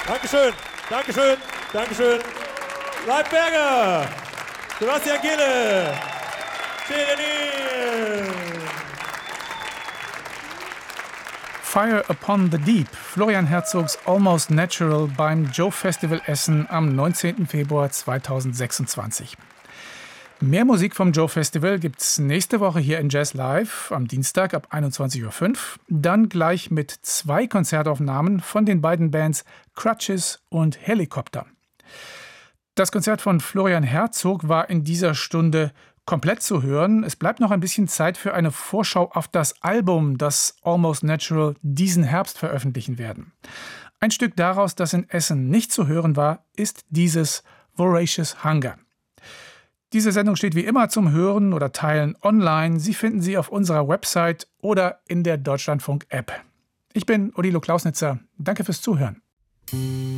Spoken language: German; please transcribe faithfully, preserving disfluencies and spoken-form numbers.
Dankeschön, Dankeschön, Dankeschön. Leib Berger, Sebastian Gille, Chile. Fire Upon the Deep, Florian Herzogs Almost Natural beim Joe Festival Essen am neunzehnten Februar zweitausendsechsundzwanzig. Mehr Musik vom Joe Festival gibt's nächste Woche hier in Jazz Live am Dienstag ab einundzwanzig Uhr fünf. Dann gleich mit zwei Konzertaufnahmen von den beiden Bands Crutches und Helicopter. Das Konzert von Florian Herzog war in dieser Stunde komplett zu hören. Es bleibt noch ein bisschen Zeit für eine Vorschau auf das Album, das Almost Natural diesen Herbst veröffentlichen werden. Ein Stück daraus, das in Essen nicht zu hören war, ist dieses Voracious Hunger. Diese Sendung steht wie immer zum Hören oder Teilen online. Sie finden sie auf unserer Website oder in der Deutschlandfunk-App. Ich bin Odilo Klausnitzer. Danke fürs Zuhören.